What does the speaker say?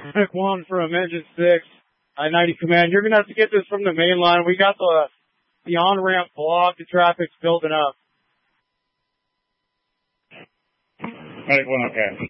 Medic 1 from Engine 6, I-90 Command. You're going to have to get this from the main line. We got the on-ramp blocked. The traffic's building up. Medic 1, okay.